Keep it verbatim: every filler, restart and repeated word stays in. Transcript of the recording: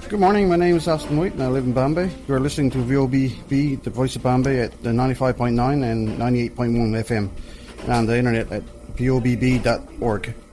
Good morning, my name is Austin White and I live in Bombay. You're listening to V O B B, the voice of Bombay, at the ninety-five point nine and ninety-eight point one F M, and on the internet at V O B B dot org.